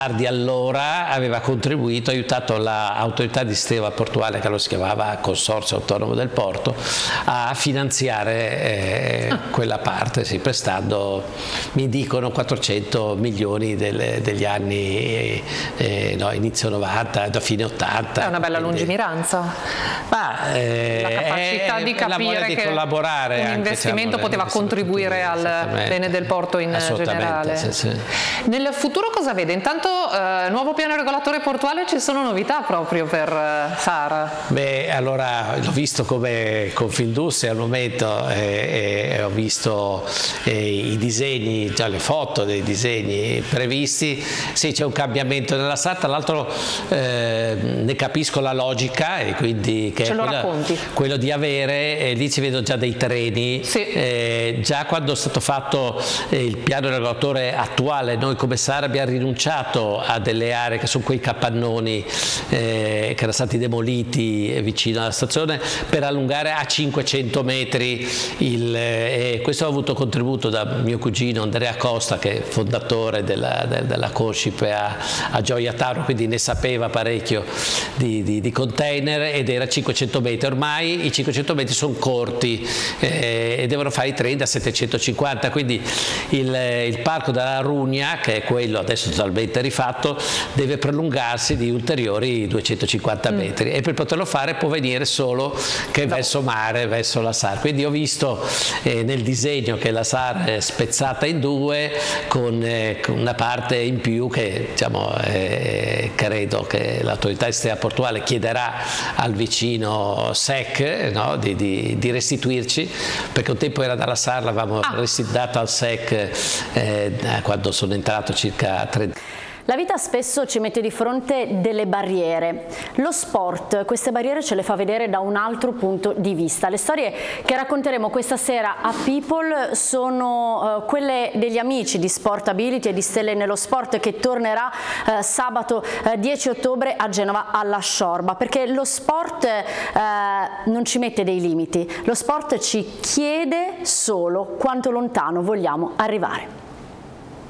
Di allora aveva contribuito, aiutato l'autorità di sistema portuale, che lo si chiamava Consorzio Autonomo del Porto, a finanziare quella parte, sì, prestando, mi dicono, 400 milioni degli anni inizio 90, da fine 80. È una bella lungimiranza. La capacità di capire che collaborare un investimento poteva contribuire al bene del porto in generale. Sì. Nel futuro cosa vede? Intanto nuovo piano regolatore portuale, ci sono novità proprio per SAR? Allora l'ho visto come Confindustria al momento e ho visto i disegni, già le foto dei disegni previsti. Sì, c'è un cambiamento nella SAR, tra l'altro ne capisco la logica, e quindi che quello di avere, lì ci vedo già dei treni, sì. Già quando è stato fatto il piano regolatore attuale, noi come SAR abbiamo rinunciato a delle aree che sono quei capannoni che erano stati demoliti vicino alla stazione, per allungare a 500 metri questo ha avuto contributo da mio cugino Andrea Costa, che è fondatore della Conscip a Gioia Tauro, quindi ne sapeva parecchio di container, ed era 500 metri. Ormai i 500 metri sono corti e devono fare i treni da 750, quindi il parco della Rugna, che è quello adesso totalmente rifatto, deve prolungarsi di ulteriori 250 metri, e per poterlo fare può venire solo che verso mare, verso la SAR. Quindi ho visto nel disegno che la SAR è spezzata in due, con una parte in più che, diciamo, credo che l'autorità di sistema portuale chiederà al vicino SEC, no, di restituirci, perché un tempo era dalla SAR, l'avevamo data al SEC quando sono entrato circa 30. La vita spesso ci mette di fronte delle barriere. Lo sport queste barriere ce le fa vedere da un altro punto di vista. Le storie che racconteremo questa sera a People sono quelle degli amici di Sportability e di Stelle nello Sport, che tornerà sabato 10 ottobre a Genova alla Sciorba, perché lo sport non ci mette dei limiti, lo sport ci chiede solo quanto lontano vogliamo arrivare.